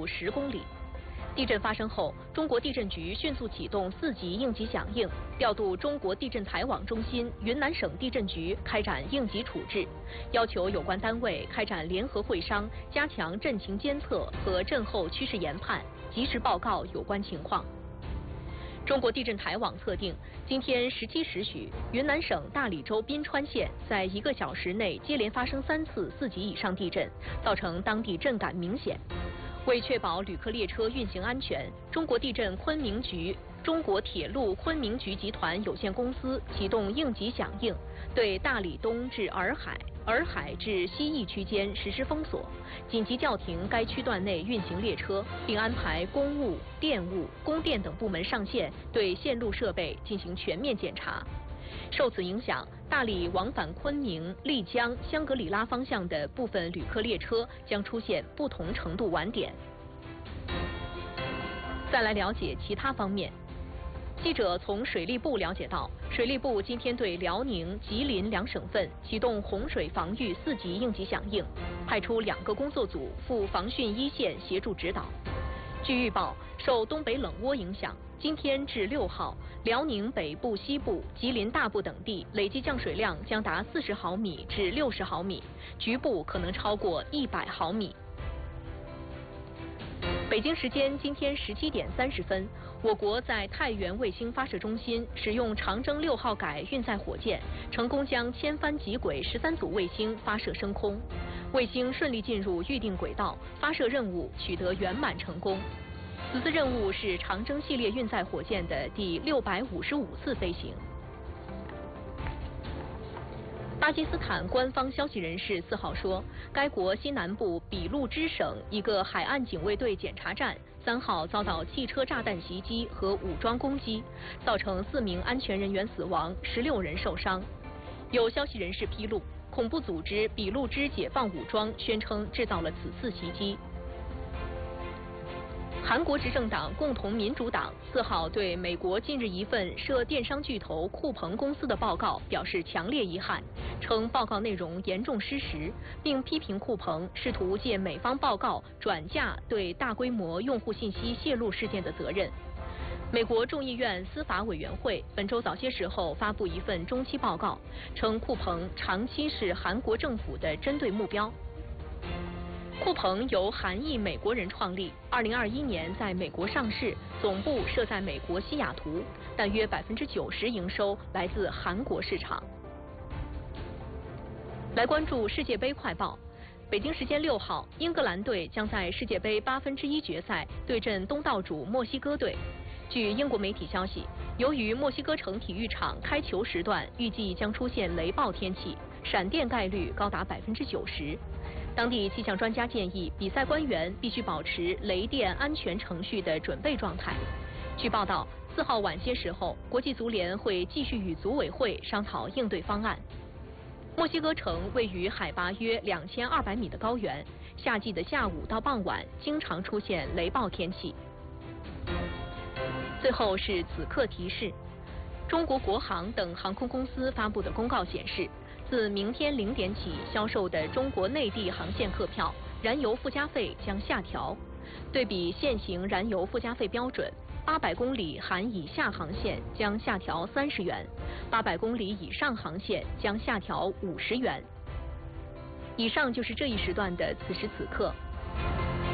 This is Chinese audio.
度10公里。地震发生后，中国地震局迅速启动4级应急响应，调度中国地震台网中心、云南省地震局开展应急处置，要求有关单位开展联合会商，加强震情监测和震后趋势研判，及时报告有关情况。中国地震台网测定，今天17时许，云南省大理州宾川县在1个小时内接连发生3次4级以上地震，造成当地震感明显。为确保旅客列车运行安全，中国地震昆明局、中国铁路昆明局集团有限公司启动应急响应，对大理东至洱海、洱海至西翼区间实施封锁，紧急叫停该区段内运行列车，并安排公务、电务、供电等部门上线，对线路设备进行全面检查。受此影响，大理往返昆明、丽江、香格里拉方向的部分旅客列车将出现不同程度晚点。再来了解其他方面。记者从水利部了解到，水利部今天对辽宁、吉林2省份启动洪水防御4级应急响应，派出2个工作组赴防汛一线协助指导。据预报，受东北冷涡影响，今天至6号，辽宁北部、西部、吉林大部等地累计降水量将达40毫米至60毫米，局部可能超过100毫米。北京时间今天17点30分，我国在太原卫星发射中心使用长征6号改运载火箭，成功将千帆极轨13组卫星发射升空，卫星顺利进入预定轨道，发射任务取得圆满成功。此次任务是长征系列运载火箭的第655次飞行。巴基斯坦官方消息人士4号说，该国西南部俾路支省一个海岸警卫队检查站3号遭到汽车炸弹袭击和武装攻击，造成4名安全人员死亡，16人受伤。有消息人士披露，恐怖组织俾路支解放武装宣称制造了此次袭击。韩国执政党共同民主党4号对美国近日一份涉电商巨头酷鹏公司的报告表示强烈遗憾，称报告内容严重失实，并批评酷鹏试图借美方报告转嫁对大规模用户信息泄露事件的责任。美国众议院司法委员会本周早些时候发布一份中期报告，称酷鹏长期是韩国政府的针对目标。酷鹏由韩裔美国人创立，2021年在美国上市，总部设在美国西雅图，但约90%营收来自韩国市场。来关注世界杯快报。北京时间6号，英格兰队将在世界杯1/8决赛对阵东道主墨西哥队。据英国媒体消息，由于墨西哥城体育场开球时段预计将出现雷暴天气，闪电概率高达90%。当地气象专家建议，比赛官员必须保持雷电安全程序的准备状态。据报道，4号晚些时候，国际足联会继续与组委会商讨应对方案。墨西哥城位于海拔约2200米的高原，夏季的下午到傍晚经常出现雷暴天气。最后是此刻提示：中国国航等航空公司发布的公告显示，自明天0点起销售的中国内地航线客票，燃油附加费将下调。对比现行燃油附加费标准，800公里含以下航线将下调30元，800公里以上航线将下调50元。以上就是这一时段的此时此刻，